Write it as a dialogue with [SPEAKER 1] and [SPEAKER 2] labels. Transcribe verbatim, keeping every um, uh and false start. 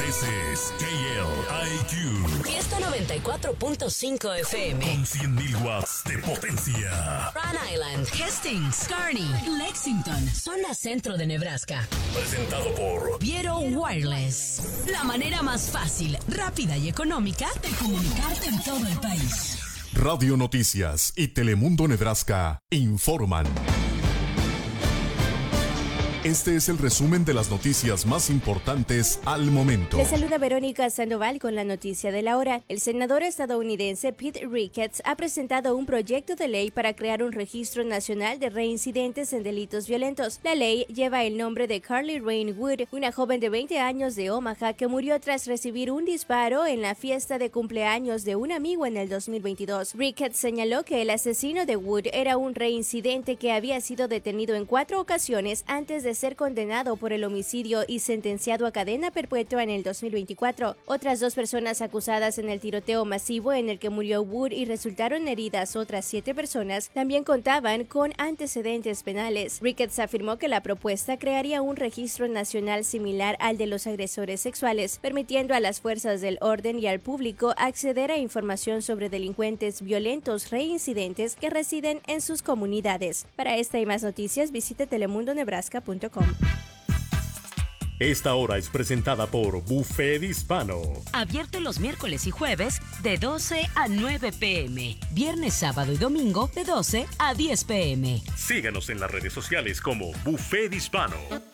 [SPEAKER 1] This is K L I Q.
[SPEAKER 2] Fiesta noventa y cuatro punto cinco F M.
[SPEAKER 1] Con cien mil watts de potencia.
[SPEAKER 2] Rhode Island, Hastings, Kearney, Lexington, zona centro de Nebraska.
[SPEAKER 1] Presentado por
[SPEAKER 2] Viero Wireless. La manera más fácil, rápida y económica de comunicarte en todo el país.
[SPEAKER 3] Radio Noticias y Telemundo Nebraska informan. Este es el resumen de las noticias más importantes al momento.
[SPEAKER 4] Les saluda Verónica Sandoval con la noticia de la hora. El senador estadounidense Pete Ricketts ha presentado un proyecto de ley para crear un registro nacional de reincidentes en delitos violentos. La ley lleva el nombre de Carly Rain Wood, una joven de veinte años de Omaha que murió tras recibir un disparo en la fiesta de cumpleaños de un amigo en el dos mil veintidós. Ricketts señaló que el asesino de Wood era un reincidente que había sido detenido en cuatro ocasiones antes de ser condenado por el homicidio y sentenciado a cadena perpetua en el dos mil veinticuatro. Otras dos personas acusadas en el tiroteo masivo en el que murió Wood y resultaron heridas otras siete personas también contaban con antecedentes penales. Ricketts afirmó que la propuesta crearía un registro nacional similar al de los agresores sexuales, permitiendo a las fuerzas del orden y al público acceder a información sobre delincuentes violentos reincidentes que residen en sus comunidades. Para esta y más noticias, visite telemundo nebraska punto com.
[SPEAKER 5] Esta hora es presentada por Buffet Hispano.
[SPEAKER 2] Abierto los miércoles y jueves de doce a nueve pm. Viernes, sábado y domingo de doce a diez pm.
[SPEAKER 5] Síganos en las redes sociales como Buffet Hispano.